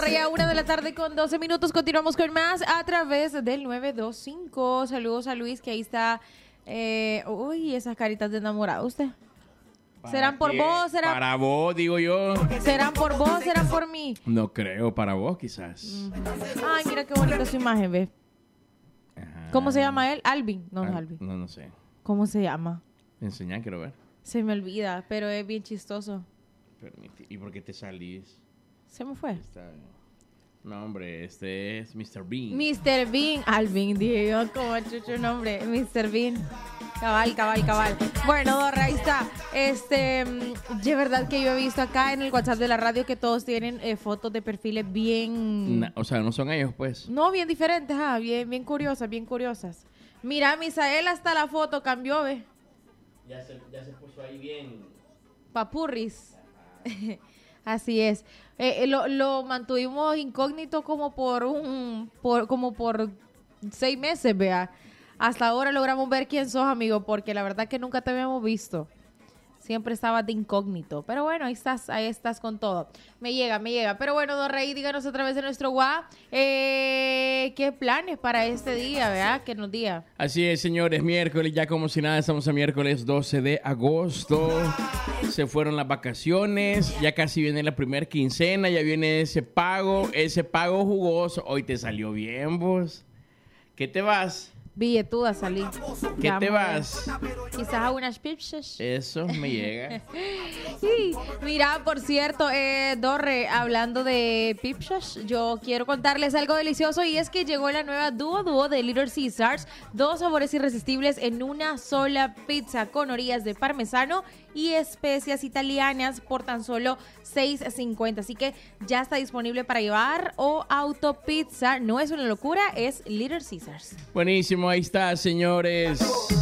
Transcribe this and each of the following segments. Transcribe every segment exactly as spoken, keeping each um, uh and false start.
Dorre, ya una de la tarde con doce minutos. Continuamos con más a través del nueve dos cinco. Saludos a Luis, que ahí está. Eh, uy, esas caritas de enamorado usted. ¿Serán por qué? vos? ¿Serán... Para vos, digo yo. ¿Serán por vos? ¿Serán por mí? No creo, para vos quizás. Mm. Ay, mira qué bonita su imagen, ve. Ajá. ¿Cómo se llama él? Alvin. No, no es Al- Alvin. No, no sé. ¿Cómo se llama? Enseñá, quiero ver. Se me olvida, pero es bien chistoso. Permite. ¿Y por qué te salís? Se me fue. Está- No, hombre, este es mister Bean. mister Bean. Alvin, dije yo, como chucho nombre. mister Bean. Cabal, cabal, cabal. Bueno, Dorra, ahí está. Este, mm, de verdad que yo he visto acá en el WhatsApp de la radio que todos tienen eh, fotos de perfiles bien... Na- o sea, no son ellos, pues. No, bien diferentes, ah, bien, bien curiosas, bien curiosas. Mira, Misael hasta la foto cambió, ve. Ya se, ya se puso ahí bien. Papurris. Así es. Eh, eh, lo, lo mantuvimos incógnito como por un, por, como por seis meses, vea. Hasta ahora logramos ver quién sos, amigo, porque la verdad que nunca te habíamos visto. Siempre estabas de incógnito. Pero bueno, ahí estás, ahí estás con todo. Me llega, me llega. Pero bueno, Don Rey, díganos a través de nuestro WhatsApp eh, qué planes para este día, ¿verdad? Que nos diga. Así es, señores, miércoles, ya como si nada, estamos a miércoles doce de agosto. Se fueron las vacaciones, ya casi viene la primera quincena, ya viene ese pago, ese pago jugoso. Hoy te salió bien, vos. ¿Qué te vas? Billetuda salí. ¿Qué Ya, te vamos a vas? ver. Quizás a unas pipsas. Eso me llega. Sí, mira, por cierto, eh, Dorre, hablando de pipsas, yo quiero contarles algo delicioso y es que llegó la nueva Duo Duo de Little Caesars, dos sabores irresistibles en una sola pizza con orillas de parmesano y especias italianas por tan solo seis cincuenta. Así que ya está disponible para llevar o autopizza. No es una locura, es Little Caesars. Buenísimo, ahí está, señores.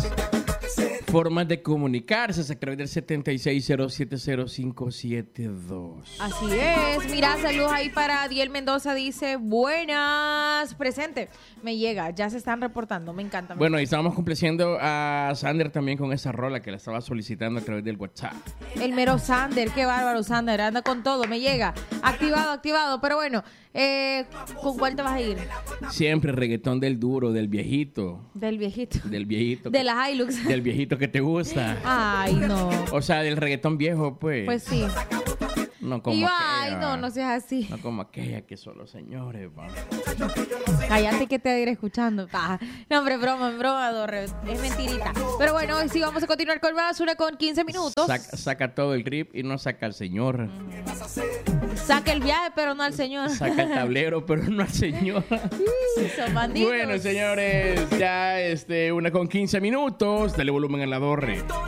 Formas de comunicarse a través del setenta y seis cero siete cero cinco siete dos. Así es. Mira, saludos ahí para Diel Mendoza. Dice, buenas, presente. Me llega, ya se están reportando. Me encanta. me Bueno, y estábamos complaciendo a Sander también con esa rola que la estaba solicitando a través del WhatsApp. El mero Sander, qué bárbaro Sander, anda con todo, me llega. Activado, activado. Pero bueno, eh, ¿con cuál te vas a ir? Siempre reggaetón del duro, del viejito. Del viejito. Del viejito. De que- la Hilux. Del viejito que te gusta. Ay, no. O sea, del reggaetón viejo, pues. Pues sí. No como Y yo, aquella. ay, no, no seas así. No como aquella que son los señores, va. Cállate que te voy a ir escuchando. Pa. No, hombre, broma, broma, Dorre. Es mentirita. Pero bueno, hoy sí vamos a continuar con más. Una con quince minutos. Saca, saca todo el grip y no saca al señor. Saca el viaje, pero no al señor. Saca el tablero, pero no al señor. Sí, son bandidos. Bueno, señores, ya este, una con quince minutos. Dale volumen a la Dorre.